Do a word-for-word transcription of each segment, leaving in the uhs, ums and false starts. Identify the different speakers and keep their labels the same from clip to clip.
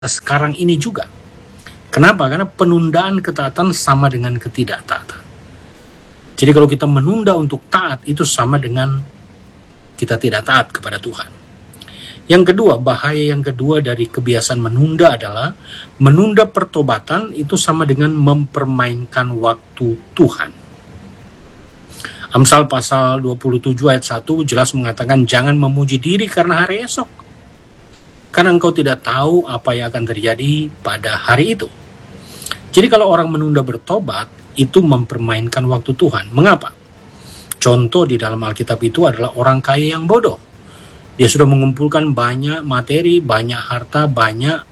Speaker 1: sekarang ini juga. Kenapa? Karena penundaan ketaatan sama dengan ketidaktaatan. Jadi kalau kita menunda untuk taat, itu sama dengan kita tidak taat kepada Tuhan. Yang kedua, bahaya yang kedua dari kebiasaan menunda adalah menunda pertobatan itu sama dengan mempermainkan waktu Tuhan. Amsal pasal dua puluh tujuh ayat satu jelas mengatakan, jangan memuji diri karena hari esok, karena engkau tidak tahu apa yang akan terjadi pada hari itu. Jadi kalau orang menunda bertobat, itu mempermainkan waktu Tuhan. Mengapa? Contoh di dalam Alkitab itu adalah orang kaya yang bodoh. Dia sudah mengumpulkan banyak materi, banyak harta, banyak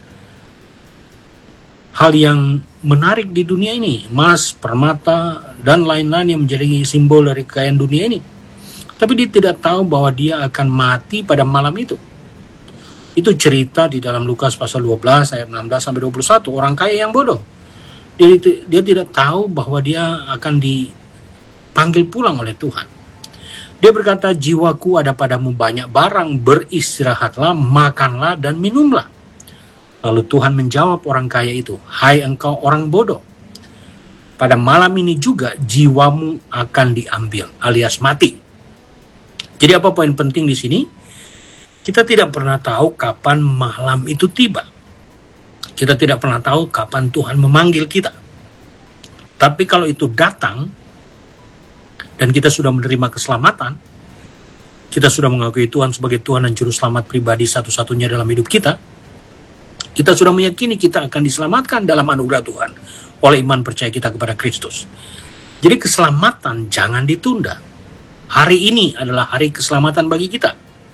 Speaker 1: hal yang menarik di dunia ini. Emas, permata, dan lain-lain yang menjadi simbol dari kekayaan dunia ini. Tapi dia tidak tahu bahwa dia akan mati pada malam itu. Itu cerita di dalam Lukas pasal dua belas ayat enam belas sampai dua puluh satu, orang kaya yang bodoh. Dia, dia tidak tahu bahwa dia akan dipanggil pulang oleh Tuhan. Dia berkata, jiwaku ada padamu banyak barang, beristirahatlah, makanlah, dan minumlah. Lalu Tuhan menjawab orang kaya itu, hai engkau orang bodoh, pada malam ini juga jiwamu akan diambil, alias mati. Jadi apa poin penting di sini? Kita tidak pernah tahu kapan malam itu tiba. Kita tidak pernah tahu kapan Tuhan memanggil kita. Tapi kalau itu datang, dan kita sudah menerima keselamatan, kita sudah mengakui Tuhan sebagai Tuhan dan Juru Selamat pribadi satu-satunya dalam hidup kita, kita sudah meyakini kita akan diselamatkan dalam anugerah Tuhan oleh iman percaya kita kepada Kristus. Jadi keselamatan jangan ditunda. Hari ini adalah hari keselamatan bagi kita.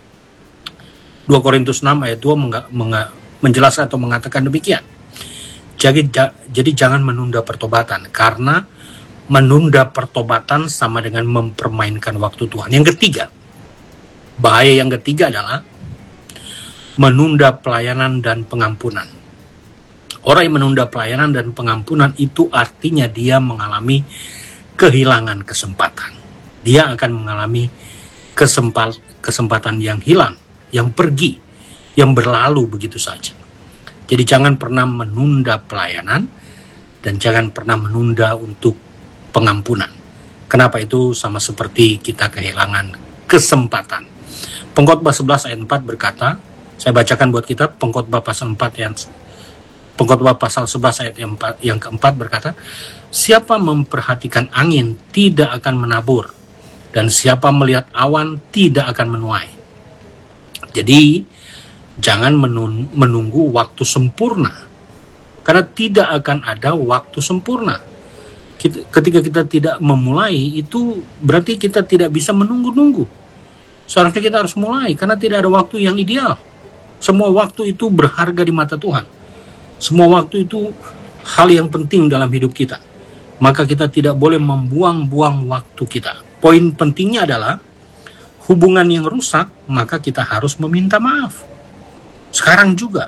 Speaker 1: dua Korintus enam ayat dua mengga, mengga, menjelaskan atau mengatakan demikian. Jadi, ja, jadi jangan menunda pertobatan, karena menunda pertobatan sama dengan mempermainkan waktu Tuhan. Yang ketiga, bahaya yang ketiga adalah menunda pelayanan dan pengampunan. Orang yang menunda pelayanan dan pengampunan itu artinya dia mengalami kehilangan kesempatan. Dia akan mengalami kesempat, kesempatan yang hilang, yang pergi, yang berlalu begitu saja. Jadi jangan pernah menunda pelayanan dan jangan pernah menunda untuk pengampunan. Kenapa? Itu sama seperti kita kehilangan kesempatan. Pengkhotbah sebelas ayat empat berkata, saya bacakan buat kita, Pengkhotbah pasal empat yang Pengkhotbah pasal sebelas ayat yang, yang keempat berkata, siapa memperhatikan angin tidak akan menabur, dan siapa melihat awan tidak akan menuai. Jadi, jangan menun- menunggu waktu sempurna. Karena tidak akan ada waktu sempurna. Kita, ketika kita tidak memulai, itu berarti kita tidak bisa menunggu-nunggu. Seharusnya kita harus mulai, karena tidak ada waktu yang ideal. Semua waktu itu berharga di mata Tuhan. Semua waktu itu hal yang penting dalam hidup kita. Maka kita tidak boleh membuang-buang waktu kita. Poin pentingnya adalah, hubungan yang rusak, maka kita harus meminta maaf. Sekarang juga.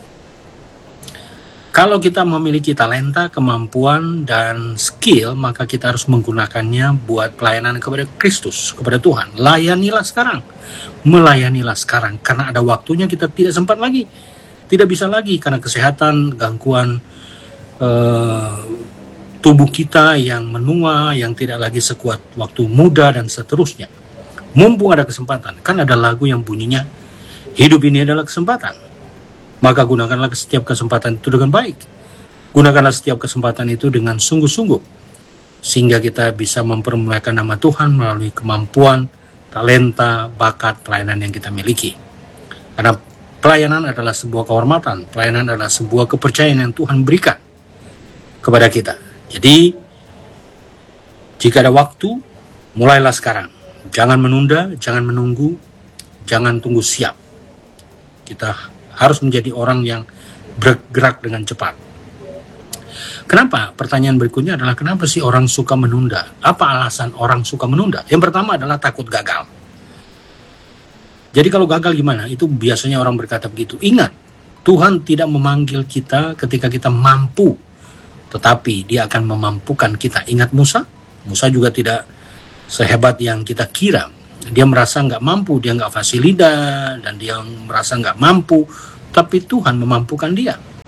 Speaker 1: Kalau kita memiliki talenta, kemampuan, dan skill, maka kita harus menggunakannya buat pelayanan kepada Kristus, kepada Tuhan. Layanilah sekarang. Melayanilah sekarang. Karena ada waktunya kita tidak sempat lagi. Tidak bisa lagi karena kesehatan, gangguan uh, tubuh kita yang menua, yang tidak lagi sekuat waktu muda, dan seterusnya. Mumpung ada kesempatan, kan ada lagu yang bunyinya, hidup ini adalah kesempatan. Maka gunakanlah setiap kesempatan itu dengan baik. Gunakanlah setiap kesempatan itu dengan sungguh-sungguh. Sehingga kita bisa mempermuliakan nama Tuhan melalui kemampuan, talenta, bakat, pelayanan yang kita miliki. Karena pelayanan adalah sebuah kehormatan. Pelayanan adalah sebuah kepercayaan yang Tuhan berikan kepada kita. Jadi, jika ada waktu, mulailah sekarang. Jangan menunda, jangan menunggu, jangan tunggu siap. Kita harus menjadi orang yang bergerak dengan cepat. Kenapa? Pertanyaan berikutnya adalah, kenapa sih orang suka menunda? Apa alasan orang suka menunda? Yang pertama adalah takut gagal. Jadi kalau gagal gimana? Itu biasanya orang berkata begitu. Ingat, Tuhan tidak memanggil kita ketika kita mampu, tetapi Dia akan memampukan kita. Ingat Musa? Musa juga tidak sehebat yang kita kira. Dia merasa nggak mampu, dia nggak fasilida, dan dia merasa nggak mampu, tapi Tuhan memampukan dia.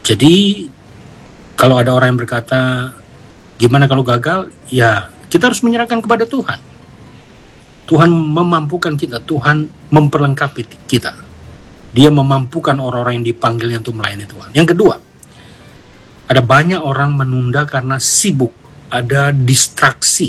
Speaker 1: Jadi kalau ada orang yang berkata, gimana kalau gagal? Ya, kita harus menyerahkan kepada Tuhan. Tuhan memampukan kita, Tuhan memperlengkapi kita. Dia memampukan orang-orang yang dipanggilnya untuk melayani Tuhan. Yang kedua, ada banyak orang menunda karena sibuk, ada distraksi.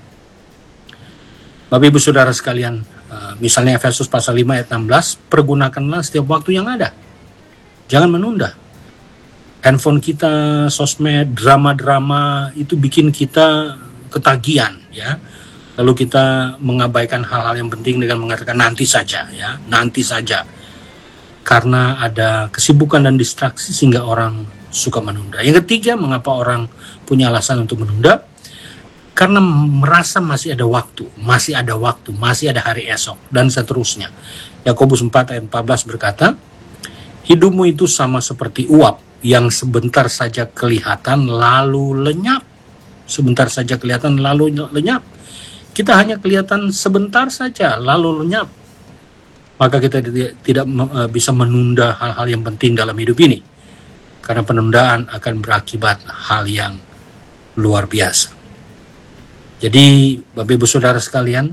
Speaker 1: Bapak Ibu Saudara sekalian, misalnya Efesus pasal lima ayat enam belas, pergunakanlah setiap waktu yang ada. Jangan menunda. Handphone kita, sosmed, drama-drama itu bikin kita ketagihan, ya. Lalu kita mengabaikan hal-hal yang penting dengan mengatakan nanti saja, ya, nanti saja. Karena ada kesibukan dan distraksi sehingga orang suka menunda. Yang ketiga, mengapa orang punya alasan untuk menunda? Karena merasa masih ada waktu, masih ada waktu, masih ada hari esok, dan seterusnya. Yakobus empat ayat empat belas berkata, hidupmu itu sama seperti uap yang sebentar saja kelihatan lalu lenyap. Sebentar saja kelihatan lalu lenyap. Kita hanya kelihatan sebentar saja lalu lenyap. Maka kita tidak bisa menunda hal-hal yang penting dalam hidup ini. Karena penundaan akan berakibat hal yang luar biasa. Jadi Bapak Ibu Saudara sekalian,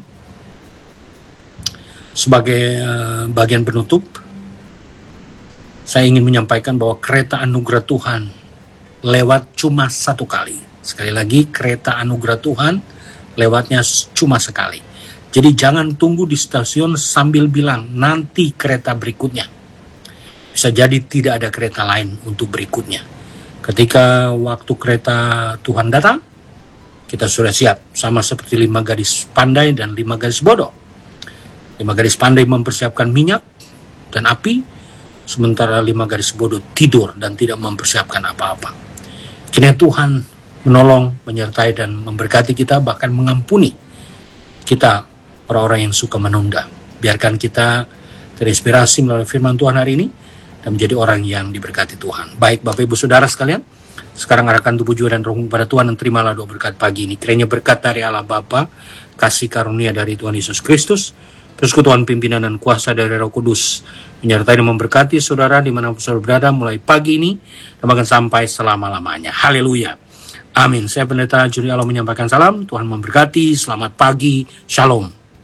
Speaker 1: sebagai bagian penutup, saya ingin menyampaikan bahwa kereta anugerah Tuhan lewat cuma satu kali. Sekali lagi, kereta anugerah Tuhan lewatnya cuma sekali. Jadi jangan tunggu di stasiun sambil bilang nanti kereta berikutnya. Bisa jadi tidak ada kereta lain untuk berikutnya. Ketika waktu kereta Tuhan datang, kita sudah siap. Sama seperti lima gadis pandai dan lima gadis bodoh. Lima gadis pandai mempersiapkan minyak dan api, sementara lima gadis bodoh tidur dan tidak mempersiapkan apa-apa. Kiranya Tuhan menolong, menyertai dan memberkati kita, bahkan mengampuni kita orang-orang yang suka menunda. Biarkan kita terinspirasi melalui firman Tuhan hari ini dan menjadi orang yang diberkati Tuhan. Baik Bapak Ibu Saudara sekalian, sekarang arahkan tubuh jiwa dan rohmu kepada Tuhan dan terimalah doa berkat pagi ini. Kiranya berkat dari Allah Bapa, kasih karunia dari Tuhan Yesus Kristus, persekutuan pimpinan dan kuasa dari Roh Kudus menyertai dan memberkati saudara dimanapun saudara berada mulai pagi ini dan bahkan sampai selama-lamanya. Haleluya. Amin. Saya Pendeta Juri Allah menyampaikan salam. Tuhan memberkati. Selamat pagi. Shalom.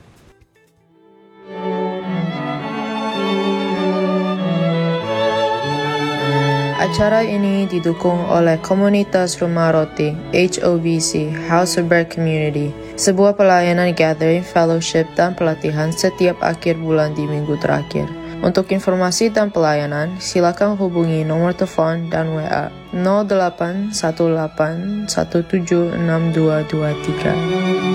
Speaker 2: Acara ini didukung oleh Komunitas Rumah Roti H O B C, House of Bread Community, sebuah pelayanan gathering, fellowship, dan pelatihan setiap akhir bulan di minggu terakhir. Untuk informasi dan pelayanan, silakan hubungi nomor telepon dan W A nol delapan satu delapan satu tujuh enam dua dua tiga.